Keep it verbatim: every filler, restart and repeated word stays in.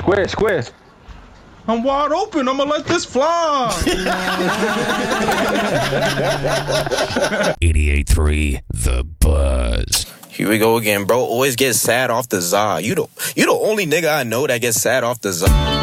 Square, square. I'm wide open. I'm gonna let this fly. eighty-eight point three The Buzz. Here we go again, bro. Always get sad off the za. You the, you the only nigga I know that gets sad off the za.